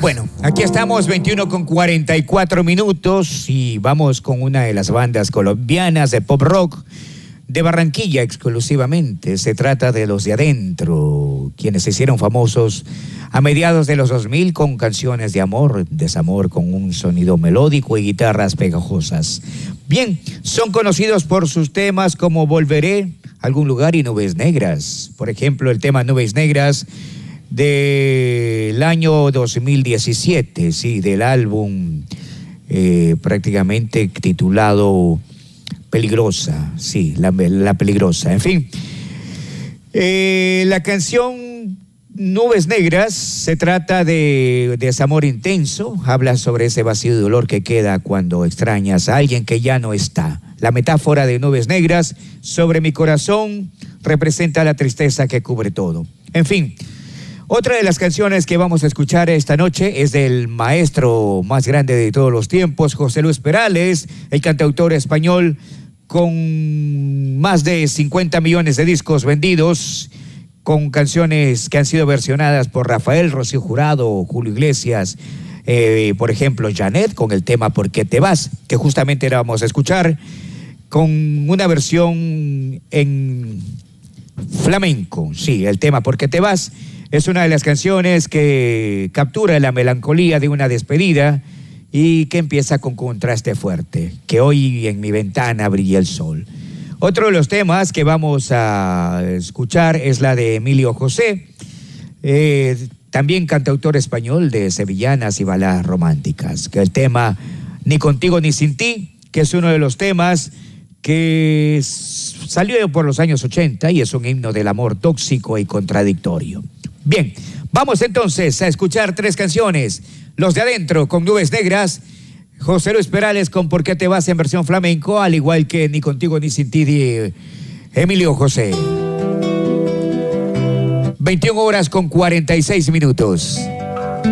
Bueno, aquí estamos, 21:44 y vamos con una de las bandas colombianas de pop rock de Barranquilla exclusivamente. Se trata de Los de Adentro, quienes se hicieron famosos a mediados de los 2000 con canciones de amor, desamor, con un sonido melódico y guitarras pegajosas. Bien, son conocidos por sus temas como Volveré, Algún Lugar y Nubes Negras. Por ejemplo, el tema Nubes Negras del año 2017, sí, del álbum prácticamente titulado Peligrosa, sí, la Peligrosa. En fin, la canción Nubes Negras se trata de desamor intenso, habla sobre ese vacío y dolor que queda cuando extrañas a alguien que ya no está. La metáfora de Nubes Negras sobre mi corazón representa la tristeza que cubre todo. En fin, otra de las canciones que vamos a escuchar esta noche es del maestro más grande de todos los tiempos, José Luis Perales, el cantautor español con más de 50 millones de discos vendidos, con canciones que han sido versionadas por Rafael, Rocío Jurado, Julio Iglesias, por ejemplo, Janet, con el tema ¿Por qué te vas?, que justamente la vamos a escuchar, con una versión en flamenco, sí, el tema ¿Por qué te vas? Es una de las canciones que captura la melancolía de una despedida y que empieza con contraste fuerte, que hoy en mi ventana brilla el sol. Otro de los temas que vamos a escuchar es la de Emilio José, también cantautor español de sevillanas y baladas románticas, que el tema Ni contigo ni sin ti, que es uno de los temas que salió por los años 80 y es un himno del amor tóxico y contradictorio. Bien, vamos entonces a escuchar tres canciones. Los de Adentro con Nubes Negras, José Luis Perales con ¿Por qué te vas?, en versión flamenco, al igual que Ni contigo ni sin ti de Emilio José. 21:46.